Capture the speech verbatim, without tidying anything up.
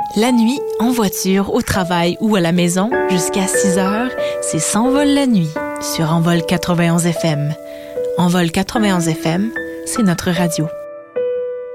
La nuit, en voiture, au travail ou à la maison, jusqu'à six heures, c'est S'envole la nuit sur Envol quatre-vingt-onze F M. Envol quatre-vingt-onze F M, c'est notre radio.